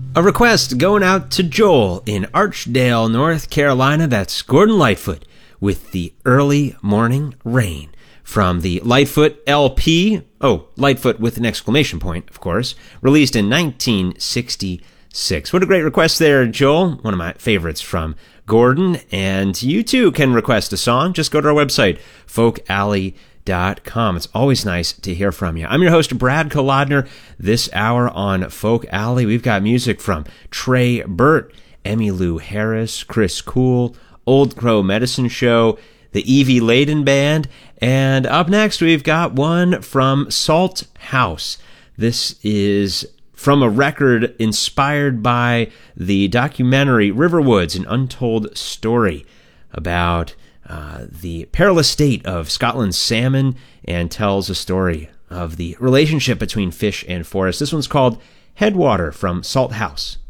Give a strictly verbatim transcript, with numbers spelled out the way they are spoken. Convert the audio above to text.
A request going out to Joel in Archdale, North Carolina. That's Gordon Lightfoot with the Early Morning Rain from the Lightfoot L P. Oh, Lightfoot with an exclamation point, of course, released in nineteen sixty-six. What a great request there, Joel. One of my favorites from Gordon. And you too can request a song. Just go to our website, folk alley dot com. It's always nice to hear from you. I'm your host, Brad Kolodner. This hour on Folk Alley, we've got music from Trey Burt, Emmylou Harris, Chris Cool, Old Crow Medicine Show, the Evie Layden Band, and up next we've got one from Salt House. This is from a record inspired by the documentary Riverwoods, an Untold Story about Uh, the perilous state of Scotland's salmon, and tells a story of the relationship between fish and forest. This one's called Headwater from Salt House.